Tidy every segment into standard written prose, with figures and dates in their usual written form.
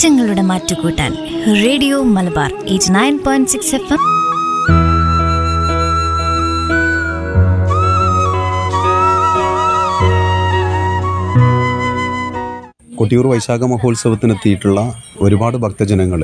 മാറ്റങ്ങളുടെ മാറ്റുകൂട്ടാൻ radio Malabar 89.6 FM. Kottiyoor വൈശാഖ മഹോത്സവത്തിനെത്തിയിട്ടുള്ള ഒരുപാട് ഭക്തജനങ്ങൾ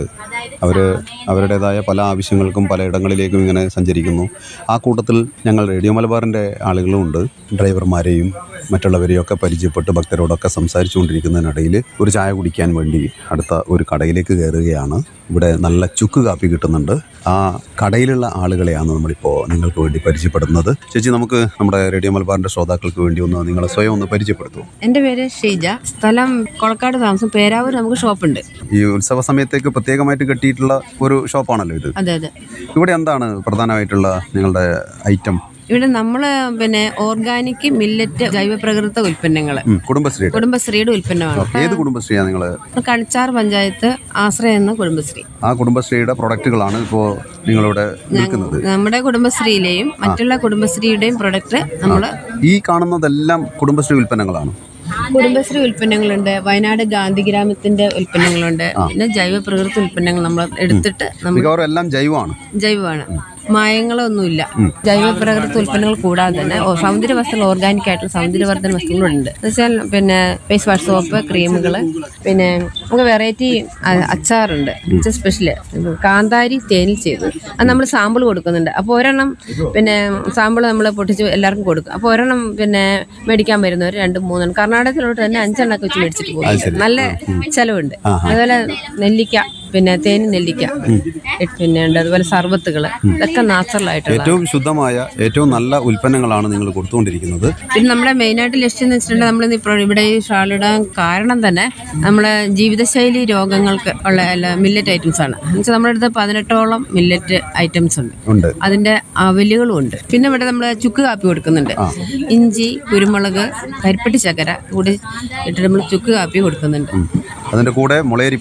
അവരുടേതായ പല ആവശ്യങ്ങൾക്കും പലയിടങ്ങളിലേക്കും ഇങ്ങനെ സഞ്ചരിക്കുന്നു. ആ കൂട്ടത്തിൽ ഞങ്ങൾ റേഡിയോ മലബാറിൻ്റെ ആളുകളുമുണ്ട്. ഡ്രൈവർമാരെയും മറ്റുള്ളവരെയും ഒക്കെ പരിചയപ്പെട്ട് ഭക്തരോടൊക്കെ സംസാരിച്ചുകൊണ്ടിരിക്കുന്നതിനിടയിൽ ഒരു ചായ കുടിക്കാൻ വേണ്ടി അടുത്ത ഒരു കടയിലേക്ക് കയറുകയാണ്. ഇവിടെ നല്ല ചുക്ക് കാപ്പി കിട്ടുന്നുണ്ട്. ആ കടയിലുള്ള ആളുകളെയാണ് നമ്മളിപ്പോൾ നിങ്ങൾക്ക് വേണ്ടി പരിചയപ്പെടുന്നത്. ചേച്ചി, നമുക്ക് നമ്മുടെ റേഡിയോ മലബാറിൻ്റെ ശ്രോതാക്കൾക്ക് വേണ്ടി ഒന്ന് നിങ്ങളെ സ്വയം ഒന്ന് പരിചയപ്പെടുത്തൂ. എൻ്റെ പേര് ഷീജ, സ്ഥലം കൊളക്കാട്, താമസം പേരാവൂർ. നമുക്ക് ഷോപ്പുണ്ട്. ഈ ഉത്സവ സമയത്തേക്ക് പ്രത്യേകമായിട്ട് കെട്ടിയിട്ടുള്ള ഒരു ഷോപ്പാണല്ലോ ഇത്. അതെ അതെ. ഇവിടെ എന്താണ് പ്രധാനമായിട്ടുള്ള നിങ്ങളുടെ ഐറ്റം? ഇവിടെ നമ്മള് ഓർഗാനിക് മില്ലറ്റ് ജൈവപ്രകൃത ഉൽപ്പന്നങ്ങൾ കുടുംബശ്രീയുടെ ഉൽപ്പന്നമാണ്. ഏത് കുടുംബശ്രീയാ നിങ്ങള്? കണിച്ചാർ പഞ്ചായത്ത് ആശ്രയ എന്ന കുടുംബശ്രീ. ആ കുടുംബശ്രീയുടെ പ്രൊഡക്റ്റുകളാണ് ഇപ്പോൾ നിങ്ങളിവിടെ വിൽക്കുന്നത്. നമ്മുടെ കുടുംബശ്രീയിലെയും മറ്റുള്ള കുടുംബശ്രീയുടെയും പ്രൊഡക്റ്റ് നമ്മള് ഈ കാണുന്നതെല്ലാം കുടുംബശ്രീ ഉൽപ്പന്നങ്ങളാണ്. കുടുംബശ്രീ ഉൽപ്പന്നങ്ങളുണ്ട്, വയനാട് ഗാന്ധിഗ്രാമത്തിന്റെ ഉൽപ്പന്നങ്ങളുണ്ട്, പിന്നെ ജൈവപ്രകൃത ഉൽപ്പന്നങ്ങൾ നമ്മൾ എടുത്തിട്ട് എല്ലാം ജൈവമാണ്, മായങ്ങളൊന്നുമില്ല. ജൈവപ്രകൃത ഉൽപ്പന്നങ്ങൾ കൂടാതെ തന്നെ സൗന്ദര്യ വസ്തുക്കൾ, ഓർഗാനിക് ആയിട്ടുള്ള സൗന്ദര്യവർദ്ധന വസ്തുക്കളുണ്ട്. എന്നുവെച്ചാൽ പിന്നെ ഫേസ് വാഷ്, സോപ്പ്, ക്രീമുകൾ, പിന്നെ നമുക്ക് വെറൈറ്റി അച്ചാറുണ്ട്. സ്പെഷ്യല് കാന്താരി തേനിൽ ചെയ്ത് അത് നമ്മൾ സാമ്പിൾ കൊടുക്കുന്നുണ്ട്. അപ്പോൾ ഒരെണ്ണം പിന്നെ സാമ്പിൾ നമ്മൾ പൊട്ടിച്ച് എല്ലാവർക്കും കൊടുക്കും. അപ്പോൾ ഒരെണ്ണം പിന്നെ മേടിക്കാൻ വരുന്നവർ 2-3 കർണാടകത്തിലോട്ട് തന്നെ 5 എണ്ണൊക്കെ വെച്ച് മേടിച്ചിട്ട് പോകും. നല്ല ചെലവുണ്ട്. അതുപോലെ നെല്ലിക്ക, പിന്നെ തേനി നെല്ലിക്ക, പിന്നെ ഉണ്ട് അതുപോലെ സർബത്തുകൾ, ഇതൊക്കെ നാച്ചുറൽ ആയിട്ടുള്ള ഏറ്റവും ശുദ്ധമായ ഏറ്റവും നല്ല ഉൽപ്പന്നങ്ങളാണ് നിങ്ങൾ കൊടുത്തുകൊണ്ടിരിക്കുന്നത്. പിന്നെ നമ്മുടെ മെയിനായിട്ട് ലക്ഷ്യം എന്ന് വെച്ചിട്ടുണ്ടെങ്കിൽ നമ്മൾ ഇവിടെ ഈ ഷാളിടാൻ കാരണം തന്നെ നമ്മളെ ജീവിതശൈലി രോഗങ്ങൾക്ക് ഉള്ള എല്ലാ മില്ലറ്റ് ഐറ്റംസ് ആണ്. എന്നുവെച്ചാൽ നമ്മുടെ അടുത്ത് 18ഓളം മില്ലറ്റ് ഐറ്റംസ് ഉണ്ട്. അതിന്റെ അവലുകളും ഉണ്ട്. പിന്നെ ഇവിടെ നമ്മൾ ചുക്ക് കാപ്പി കൊടുക്കുന്നുണ്ട്. ഇഞ്ചി, കുരുമുളക്, കരിപ്പട്ടി ചക്കര കൂടി ഇട്ട് നമ്മൾ ചുക്ക് കാപ്പി കൊടുക്കുന്നുണ്ട്. അതിന്റെ കൂടെ മുളയരി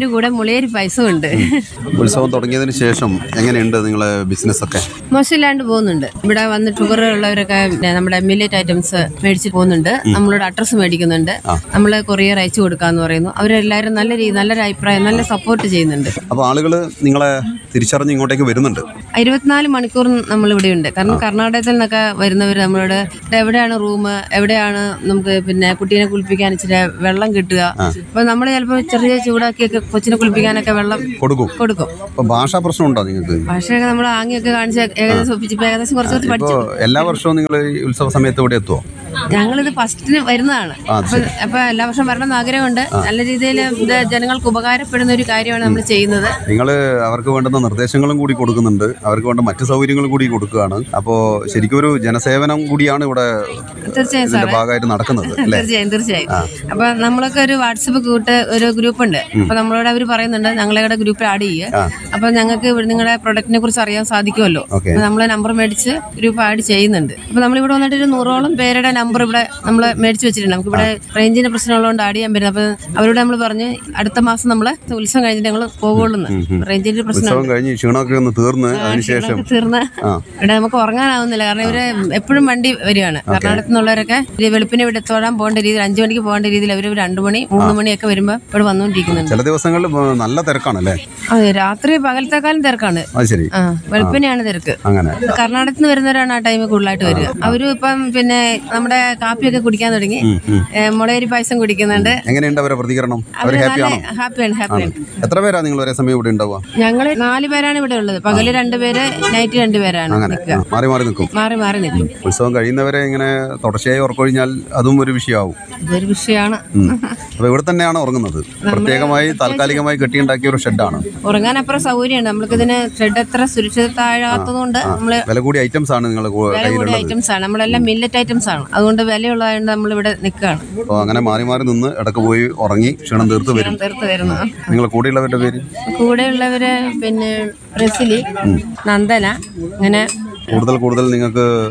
പായസം ഉണ്ട്. ഉത്സവം തുടങ്ങിയതിന് ശേഷം എങ്ങനെയുണ്ട് നിങ്ങളെ ബിസിനസ് ഒക്കെ? മോശമില്ലാണ്ട് പോകുന്നുണ്ട്. ഇവിടെ വന്ന് ഷുഗർ ഉള്ളവരൊക്കെ നമ്മുടെ മില്ലറ്റ് ഐറ്റംസ് മേടിച്ച് പോകുന്നുണ്ട്. നമ്മളോട് അഡ്രസ്സ് മേടിക്കുന്നുണ്ട്. നമ്മള് കൊറിയർ അയച്ചു കൊടുക്കാന്ന് പറയുന്നു. അവരെല്ലാവരും നല്ലൊരു അഭിപ്രായം, നല്ല സപ്പോർട്ട് ചെയ്യുന്നുണ്ട്. അപ്പോൾ ആളുകൾ നിങ്ങളെ തിരിച്ചറിഞ്ഞ് ഇങ്ങോട്ടേക്ക് വരുന്നുണ്ട്. 24 മണിക്കൂർ നമ്മളിവിടെ ഉണ്ട്. കാരണം കർണാടകത്തിൽ നിന്നൊക്കെ വരുന്നവർ നമ്മളോട് എവിടെയാണ് റൂം, എവിടെയാണ് നമുക്ക് പിന്നെ കുട്ടീനെ കുളിപ്പിക്കാൻ ഇച്ചിരി വെള്ളം കിട്ടുക. അപ്പൊ നമ്മൾ ചിലപ്പോൾ ചെറിയ ചൂടാക്കിയൊക്കെ കൊച്ചിനെ കുളിപ്പിക്കാനൊക്കെ വെള്ളം കൊടുക്കും. ഭാഷാ പ്രശ്നമുണ്ടോ നിങ്ങൾക്ക്? ഭാഷയൊക്കെ നമ്മൾ ആംഗ്യമൊക്കെ കാണിച്ച് ഏകദേശം കുറച്ച് പഠിച്ചു. എല്ലാ വർഷവും നിങ്ങൾ ഉത്സവ സമയത്ത് ഇവിടെ എത്തുമോ? ഞങ്ങളിത് ഫസ്റ്റിന് വരുന്നതാണ്. അപ്പൊ എല്ലാ വർഷം വരണമെന്ന് ആഗ്രഹമുണ്ട്. നല്ല രീതിയിൽ ഇത് ജനങ്ങൾക്ക് ഉപകാരപ്പെടുന്ന ഒരു കാര്യമാണ് നമ്മൾ ചെയ്യുന്നത്. നിങ്ങൾ അവർക്ക് വേണ്ടുന്ന നിർദ്ദേശങ്ങളും കൂടി കൊടുക്കുന്നുണ്ട്, അവർക്ക് വേണ്ട മറ്റു സൗകര്യങ്ങളും കൂടി കൊടുക്കുകയാണ്. അപ്പോൾ ശരിക്കും ഒരു ജനസേവനം കൂടിയാണ് ഇവിടെ ഭാഗമായിട്ട് നടക്കുന്നത്. തീർച്ചയായും. അപ്പൊ നമ്മളൊക്കെ ഒരു വാട്സപ്പ് ഒരു ഗ്രൂപ്പ് ഉണ്ട്. അപ്പൊ നമ്മളോട് അവർ പറയുന്നുണ്ട് ഞങ്ങളുടെ ഗ്രൂപ്പിൽ ആഡ് ചെയ്യുക. അപ്പൊ ഞങ്ങൾക്ക് നിങ്ങളുടെ പ്രൊഡക്റ്റിനെ കുറിച്ച് അറിയാൻ സാധിക്കുമല്ലോ. നമ്മളെ നമ്പർ മേടിച്ച് ഗ്രൂപ്പ് ആഡ് ചെയ്യുന്നുണ്ട്. അപ്പൊ നമ്മളിവിടെ വന്നിട്ട് ഒരു 100ഓളം പേരുടെ നമ്പർ ഇവിടെ നമ്മൾ മേടിച്ച് വെച്ചിട്ടുണ്ട്. നമുക്ക് ഇവിടെ റേഞ്ചിന്റെ പ്രശ്നമുള്ളതുകൊണ്ട് ആഡ് ചെയ്യാൻ പറ്റും. അപ്പൊ അവരോട് നമ്മൾ പറഞ്ഞ് അടുത്ത മാസം നമ്മള് ഉത്സവം കഴിഞ്ഞിട്ട് ഞങ്ങൾ പോകുള്ളൂ. റേഞ്ചിന്റെ പ്രശ്നം തീർന്ന് ഇവിടെ നമുക്ക് ഉറങ്ങാനാവുന്നില്ല. കാരണം ഇവര് എപ്പോഴും വണ്ടി വരികയാണ്. കർണാടകത്തിൽ നിന്നുള്ളവരൊക്കെ വെളുപ്പിനെ ഇവിടെ എത്തോടാൻ പോകേണ്ട രീതിയിൽ 5 മണിക്ക് പോകേണ്ട രീതിയിൽ അവർ 2 മണി 3 മണിയൊക്കെ വരുമ്പോ ഇവിടെ വന്നുകൊണ്ടിരിക്കുന്നുണ്ട്. ചില ദിവസങ്ങളിൽ നല്ല തിരക്കാണല്ലേ? അതെ, രാത്രി പകലത്തെക്കാളും തിരക്കാണ്. വെളുപ്പിനെയാണ് തിരക്ക്. കർണാടകത്തിൽ നിന്ന് വരുന്നവരാണ് ആ ടൈം കൂടുതലായിട്ട് വരിക. അവരും ഇപ്പം പിന്നെ നമ്മുടെ കാപ്പിയൊക്കെ കുടിക്കാൻ തുടങ്ങി. മുളയരി പായസം കുടിക്കുന്നുണ്ട്. എങ്ങനെയുണ്ട് അവരുടെ പ്രതികരണം? ഹാപ്പിയാണ്. എത്ര പേരാ നിങ്ങൾ ഒരേ സമയം ഇവിടെ ഉണ്ടാവുക? ഞങ്ങൾ 4 പേരാണ് ഇവിടെ ഉള്ളത്. പകല് 2 പേര്, നൈറ്റ് 2 പേരാണ്. മാറി നിൽക്കും. ഉത്സവം കഴിയുന്നവരെ ഇങ്ങനെ തുടർച്ചയായി ഉറക്കൊഴിഞ്ഞാൽ അതും ഒരു വിഷയമാവും. ഇതൊരു വിഷയമാണ്. അപ്പൊ ഇവിടെ തന്നെയാണ് ഉറങ്ങുന്നത്. പ്രത്യേകമായി താൽക്കാലികമായി കെട്ടിയുണ്ടാക്കിയ ഒരു ഷെഡാണ്. ഉറങ്ങാൻ അപ്പുറം സൗകര്യമാണ്. നമ്മൾക്ക് ഇതിന് ഷെഡ് എത്ര സുരക്ഷിതത്താഴാത്തതുകൊണ്ട് നമ്മള് വില കൂടിയ ഐറ്റംസ് ആണ് നിങ്ങൾ നമ്മളെല്ലാം മില്ലറ്റ് ഐറ്റംസ് ആണ്. അതുകൊണ്ട് വിലയുള്ളതുകൊണ്ട് നമ്മളിവിടെ നിൽക്കുകയാണ്. അപ്പോൾ അങ്ങനെ മാറി നിന്ന് ഇടക്ക് പോയി ഉറങ്ങി ക്ഷീണം തീർത്ത് വരുന്നു. നിങ്ങൾ കൂടെയുള്ളവരുടെ പേര്? കൂടെയുള്ളവര് പിന്നെ റെസിലി, നന്ദന, അങ്ങനെ കൂടുതൽ നിങ്ങൾക്ക്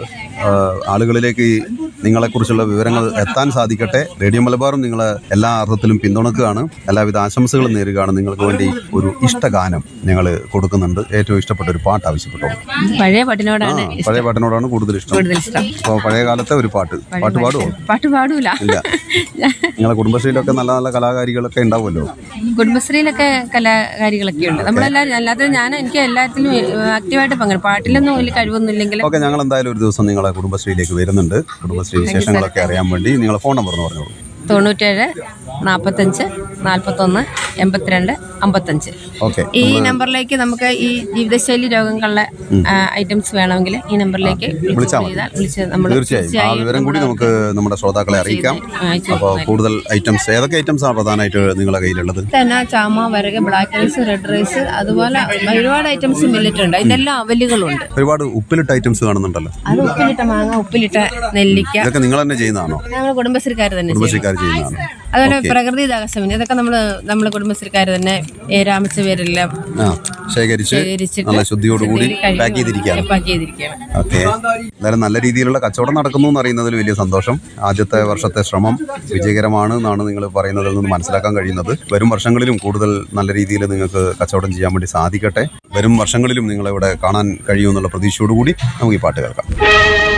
ആളുകളിലേക്ക് നിങ്ങളെക്കുറിച്ചുള്ള വിവരങ്ങൾ എത്താൻ സാധിക്കട്ടെ. റേഡിയോ മലബാറും നിങ്ങളെ എല്ലാ അർത്ഥത്തിലും പിന്തുണക്കുകയാണ്. എല്ലാവിധ ആശംസകളും നേരുകയാണ്. നിങ്ങൾക്ക് വേണ്ടി ഒരു ഇഷ്ടഗാനം ഞങ്ങൾ കൊടുക്കുന്നുണ്ട്. ഏറ്റവും ഇഷ്ടപ്പെട്ട ഒരു പാട്ട് ആവശ്യപ്പെട്ടോളൂ. പഴയ പാട്ടിനോടാണ് പഴയ പാട്ടിനോടാണ് കൂടുതൽ ഇഷ്ടം. അപ്പോൾ പഴയ കാലത്തെ ഒരു പാട്ട് പാടുമോ? പാട്ട് പാടൂല. ഇല്ല. നിങ്ങളെ കുടുംബശ്രീയിലൊക്കെ നല്ല നല്ല കലാകാരികളൊക്കെ ഉണ്ടാവുമല്ലോ. കുടുംബശ്രീയിലൊക്കെ കലാകാരികളൊക്കെ ഉണ്ട്. നമ്മളെല്ലാവരും അല്ലാതെ എനിക്ക് എല്ലാത്തിലും ആക്റ്റീവായിട്ട് പങ്കെടുക്കും. പാട്ടിലൊന്നും വലിയ കഴിവൊന്നുമില്ലെങ്കിൽ ഓക്കെ, ഞങ്ങൾ എന്തായാലും ഒരു ദിവസം നിങ്ങളെ കുടുംബശ്രീയിലേക്ക് വരുന്നുണ്ട്. കുടുംബശ്രീ വിശേഷങ്ങളൊക്കെ അറിയാൻ വേണ്ടി നിങ്ങളെ ഫോൺ നമ്പർ എന്ന് പറഞ്ഞോളൂ. 97 45 41 82 55. ഓക്കെ, ഈ നമ്പറിലേക്ക് നമുക്ക് ഈ ജീവിതശൈലി രോഗങ്ങളുടെ ഐറ്റംസ് വേണമെങ്കിൽ ഈ നമ്പറിലേക്ക് വിളിച്ചാൽ മതി. തീർച്ചയായും ആ വിവരം കൂടി നമുക്ക് നമ്മുടെ ശ്രോതാക്കളെ അറിയിക്കാം. അപ്പോൾ കൂടുതൽ ഐറ്റംസ്, ഏതൊക്കെ ഐറ്റംസ് ആണ് പ്രധാനമായിട്ട് നിങ്ങളുടെ കയ്യിലുള്ളത്? തന്നെ ചാമ, വരക, ബ്ലാക്ക് റൈസ്, റെഡ് റൈസ്, അതുപോലെ ഒരുപാട് ഐറ്റംസ് മില്ലറ്റ് ഉണ്ട്. ഇതെല്ലാം അവലുകളുണ്ട്. ഒരുപാട് ഉപ്പിലിട്ട ഐറ്റംസ് കാണുന്നുണ്ടല്ലോ. അത് ഉപ്പിലിട്ട മാങ്ങ, ഉപ്പിലിട്ട നെല്ലിക്ക. ഇതൊക്കെ നിങ്ങൾ തന്നെ ചെയ്യുന്നതാണോ? ഞങ്ങൾ കുടുംബശ്രീക്കാർ തന്നെ കുടുംബശ്രീക്കാർ ചെയ്യുന്നതാണ്. അതുപോലെ പ്രകൃതി ദാഹസമിനി, ഇതൊക്കെ നമ്മളെ കുടുംബശ്രീക്കാർ തന്നെ രാമിച്ച പേരെല്ലാം ശേഖരിച്ച് നല്ല ശുദ്ധിയോടുകൂടി പാക്ക് ചെയ്തിരിക്കുകയാണ്. ഓക്കെ, എന്തായാലും നല്ല രീതിയിലുള്ള കച്ചവടം നടക്കുന്നു എന്ന് അറിയുന്നതിൽ വലിയ സന്തോഷം. ആദ്യത്തെ വർഷത്തെ ശ്രമം വിജയകരമാണ് എന്നാണ് നിങ്ങൾ പറയുന്നതിൽ നിന്ന് മനസ്സിലാക്കാൻ കഴിയുന്നത്. വരും വർഷങ്ങളിലും കൂടുതൽ നല്ല രീതിയിൽ നിങ്ങൾക്ക് കച്ചവടം ചെയ്യാൻ വേണ്ടി സാധിക്കട്ടെ. വരും വർഷങ്ങളിലും നിങ്ങളിവിടെ കാണാൻ കഴിയുമെന്നുള്ള പ്രതീക്ഷയോടുകൂടി നമുക്ക് ഈ പാട്ട് കേൾക്കാം.